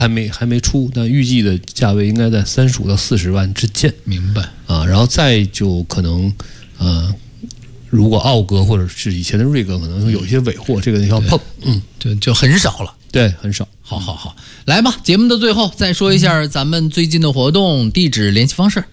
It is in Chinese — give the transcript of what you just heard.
还没出，但预计的价位应该在35到40万之间。 明白啊，然后再就可能如果奥格或者是以前的锐格可能有一些尾货，这个要碰， 就很少了。 对，很少。 好，来吧，节目的最后再说一下咱们最近的活动地址、联系方式。